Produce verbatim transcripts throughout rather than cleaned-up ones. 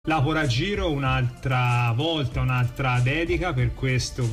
Lapora Giro, un'altra volta, un'altra dedica per questo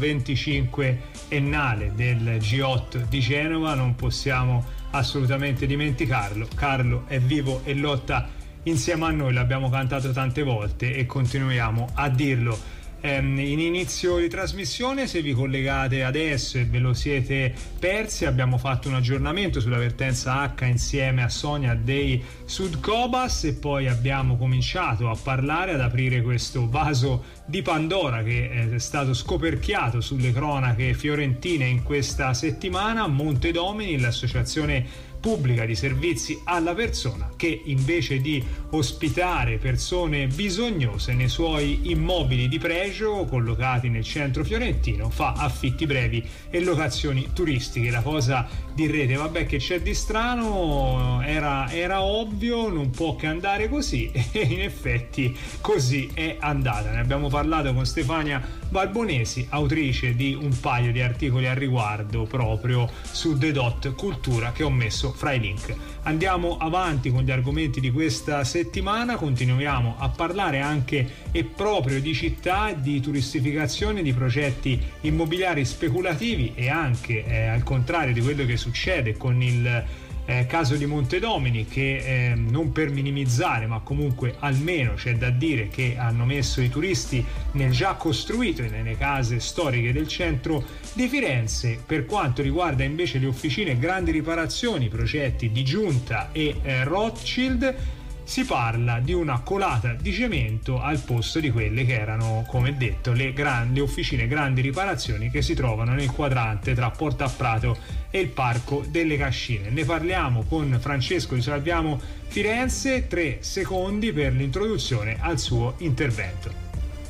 venticinquennale del G otto di Genova. Non possiamo assolutamente dimenticarlo. Carlo è vivo e lotta insieme a noi, l'abbiamo cantato tante volte e continuiamo a dirlo. In inizio di trasmissione, se vi collegate adesso e ve lo siete persi, abbiamo fatto un aggiornamento sulla vertenza H insieme a Sonia dei Sudcobas e poi abbiamo cominciato a parlare, ad aprire questo vaso di Pandora che è stato scoperchiato sulle cronache fiorentine in questa settimana. Montedomini, l'associazione pubblica di servizi alla persona, che invece di ospitare persone bisognose nei suoi immobili di pregio collocati nel centro fiorentino, fa affitti brevi e locazioni turistiche. La cosa direte, vabbè, che c'è di strano, era, era ovvio, non può che andare così, e in effetti così è andata. Ne abbiamo parlato con Stefania Balbonesi, autrice di un paio di articoli al riguardo proprio su The Dot Cultura, che ho messo fra i link. Andiamo avanti con gli argomenti di questa settimana, continuiamo a parlare anche e proprio di città, di turistificazione, di progetti immobiliari speculativi e anche eh, al contrario di quello che succede con il Eh, caso di Montedomini, che eh, non per minimizzare, ma comunque almeno c'è da dire che hanno messo i turisti nel già costruito e nelle case storiche del centro di Firenze. Per quanto riguarda invece le officine grandi riparazioni, progetti di Giunta e eh, Rothschild, si parla di una colata di cemento al posto di quelle che erano, come detto, le grandi officine grandi riparazioni che si trovano nel quadrante tra Porta a Prato e il Parco delle Cascine. Ne parliamo con Francesco di Salviamo Firenze. Tre secondi per l'introduzione al suo intervento.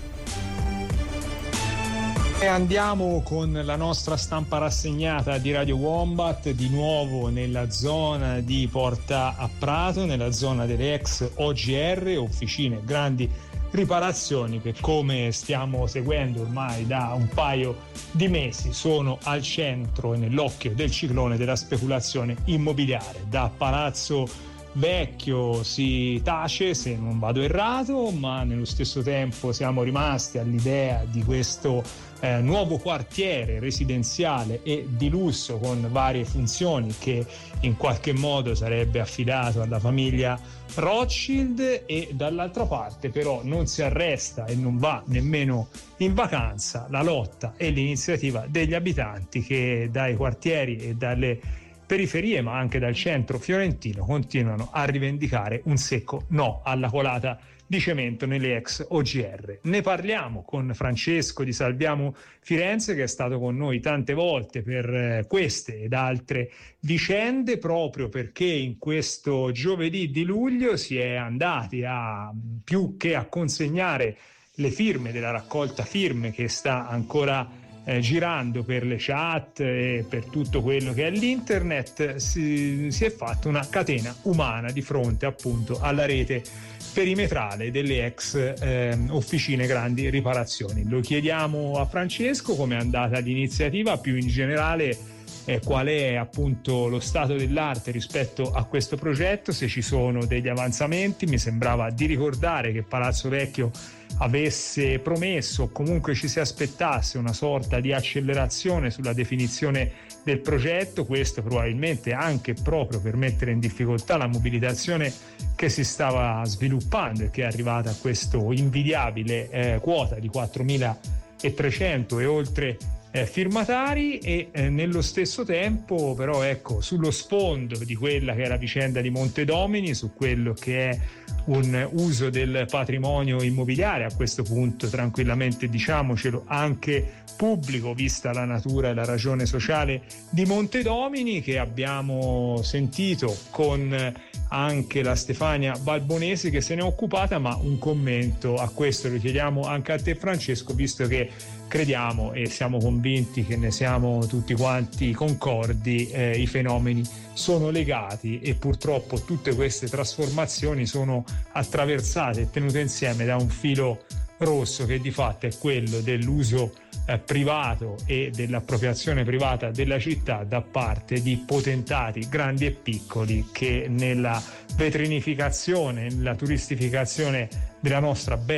E andiamo con la nostra stampa rassegnata di Radio Wombat, di nuovo nella zona di Porta a Prato, nella zona delle ex O G R, officine grandi riparazioni, che come stiamo seguendo ormai da un paio di mesi sono al centro e nell'occhio del ciclone della speculazione immobiliare. Da Palazzo Vecchio si tace, se non vado errato, ma nello stesso tempo siamo rimasti all'idea di questo eh, nuovo quartiere residenziale e di lusso con varie funzioni che in qualche modo sarebbe affidato alla famiglia Rothschild, e dall'altra parte però non si arresta e non va nemmeno in vacanza la lotta e l'iniziativa degli abitanti che dai quartieri e dalle periferie, ma anche dal centro fiorentino, continuano a rivendicare un secco no alla colata di cemento nelle ex O G R. Ne parliamo con Francesco di Salviamo Firenze, che è stato con noi tante volte per queste ed altre vicende, proprio perché in questo giovedì di luglio si è andati a più che a consegnare le firme della raccolta firme che sta ancora Eh, girando per le chat e per tutto quello che è l'internet, si, si è fatta una catena umana di fronte appunto alla rete perimetrale delle ex eh, officine grandi riparazioni. Lo chiediamo a Francesco come è andata l'iniziativa, più in generale eh, qual è appunto lo stato dell'arte rispetto a questo progetto, se ci sono degli avanzamenti. Mi sembrava di ricordare che Palazzo Vecchio avesse promesso, o comunque ci si aspettasse, una sorta di accelerazione sulla definizione del progetto, questo probabilmente anche proprio per mettere in difficoltà la mobilitazione che si stava sviluppando e che è arrivata a questo invidiabile eh, quota di quattromilatrecento e oltre eh, firmatari, e eh, nello stesso tempo però ecco, sullo sfondo di quella che è la vicenda di Montedomini, su quello che è un uso del patrimonio immobiliare, a questo punto tranquillamente diciamocelo anche pubblico, vista la natura e la ragione sociale di Montedomini, che abbiamo sentito con anche la Stefania Balbonesi che se ne è occupata, ma un commento a questo lo chiediamo anche a te Francesco, visto che crediamo e siamo convinti che ne siamo tutti quanti concordi, eh, i fenomeni sono legati e purtroppo tutte queste trasformazioni sono attraversate e tenute insieme da un filo rosso, che di fatto è quello dell'uso eh, privato e dell'appropriazione privata della città da parte di potentati grandi e piccoli che nella vetrinificazione, nella turistificazione della nostra bella